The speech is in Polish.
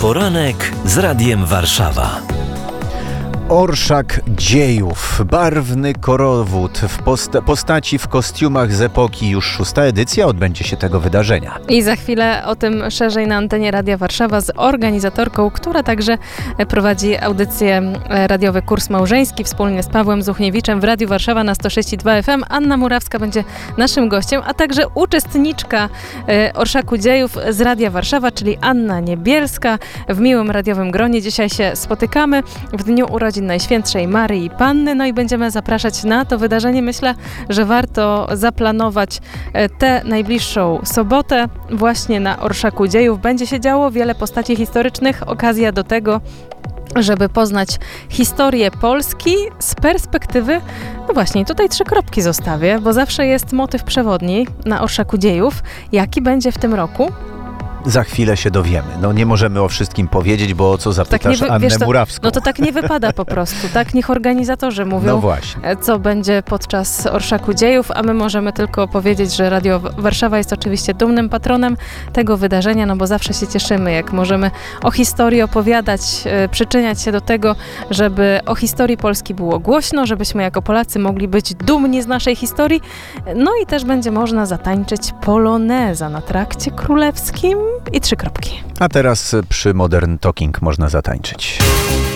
Poranek z Radiem Warszawa. Orszak dziejów, barwny korowód w postaci w kostiumach z epoki. Już 6. edycja odbędzie się tego wydarzenia. I za chwilę o tym szerzej na antenie Radia Warszawa z organizatorką, która także prowadzi audycję radiowy Kurs Małżeński wspólnie z Pawłem Zuchniewiczem w Radiu Warszawa na 106,2 FM. Anna Murawska będzie naszym gościem, a także uczestniczka Orszaku Dziejów z Radia Warszawa, czyli Anna Niebielska. W miłym radiowym gronie dzisiaj się spotykamy w dniu urodzin Najświętszej Maryi Panny, no i będziemy zapraszać na to wydarzenie. Myślę, że warto zaplanować tę najbliższą sobotę właśnie na Orszaku Dziejów. Będzie się działo wiele postaci historycznych, okazja do tego, żeby poznać historię Polski z perspektywy, no właśnie, tutaj 3 kropki zostawię, bo zawsze jest motyw przewodni na Orszaku Dziejów. Jaki będzie w tym roku? Za chwilę się dowiemy. No nie możemy o wszystkim powiedzieć, bo o co zapytasz Annę Murawską? No to tak nie wypada po prostu. Tak niech organizatorzy mówią, no właśnie, co będzie podczas Orszaku Dziejów, a my możemy tylko powiedzieć, że Radio Warszawa jest oczywiście dumnym patronem tego wydarzenia, no bo zawsze się cieszymy, jak możemy o historii opowiadać, przyczyniać się do tego, żeby o historii Polski było głośno, żebyśmy jako Polacy mogli być dumni z naszej historii. No i też będzie można zatańczyć poloneza na trakcie królewskim i 3 kropki. A teraz przy Modern Talking można zatańczyć.